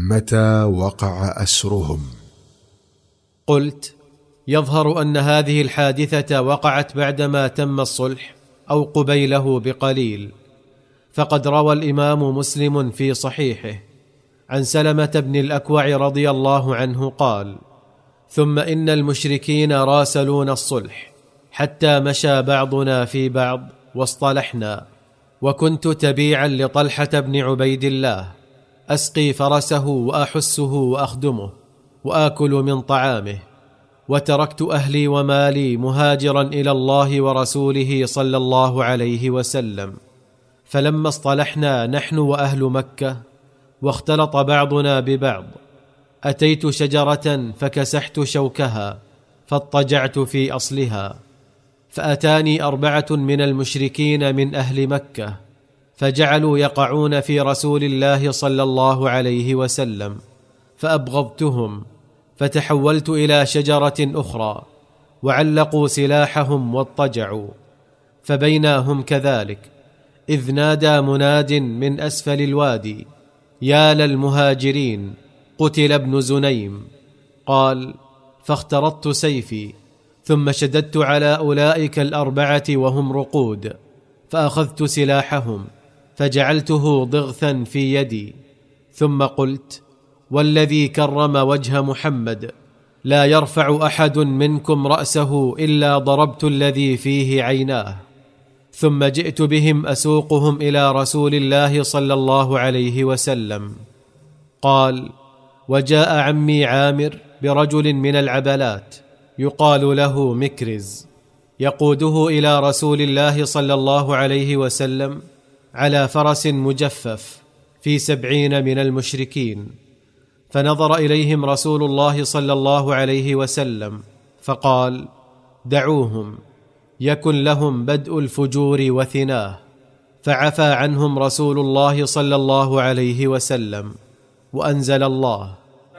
متى وقع أسرهم؟ قلت: يظهر أن هذه الحادثة وقعت بعدما تم الصلح أو قبيله بقليل، فقد روى الإمام مسلم في صحيحه عن سلمة بن الأكوع رضي الله عنه قال: ثم إن المشركين راسلون الصلح حتى مشى بعضنا في بعض واصطلحنا، وكنت تبيعا لطلحة بن عبيد الله، أسقي فرسه وأحسه وأخدمه وآكل من طعامه، وتركت أهلي ومالي مهاجرا إلى الله ورسوله صلى الله عليه وسلم. فلما اصطلحنا نحن وأهل مكة واختلط بعضنا ببعض، أتيت شجرة فكسحت شوكها فاضطجعت في أصلها، فأتاني 4 من المشركين من أهل مكة فجعلوا يقعون في رسول الله صلى الله عليه وسلم، فأبغضتهم فتحولت إلى شجرة أخرى وعلقوا سلاحهم واضطجعوا. فبينا هم كذلك إذ نادى مناد من أسفل الوادي: يا للمهاجرين، قتل ابن زنيم. قال: فاخترطت سيفي ثم شددت على أولئك 4 وهم رقود، فأخذت سلاحهم فجعلته ضغثا في يدي، ثم قلت: والذي كرم وجه محمد لا يرفع أحد منكم رأسه إلا ضربت الذي فيه عيناه. ثم جئت بهم أسوقهم إلى رسول الله صلى الله عليه وسلم. قال: وجاء عمي عامر برجل من العبلات يقال له مكرز، يقوده إلى رسول الله صلى الله عليه وسلم على فرس مجفف في 70 من المشركين. فنظر إليهم رسول الله صلى الله عليه وسلم فقال: دعوهم، يكن لهم بدء الفجور وثناه. فعفى عنهم رسول الله صلى الله عليه وسلم، وأنزل الله: